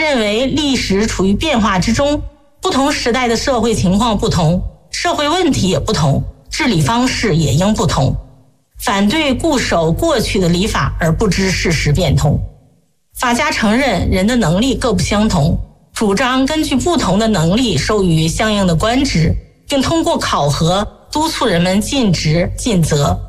认为历史处于变化之中，不同时代的社会情况不同，社会问题也不同，治理方式也应不同。反对固守过去的礼法而不知事实变通。法家承认人的能力各不相同，主张根据不同的能力授予相应的官职，并通过考核督促人们尽职尽责。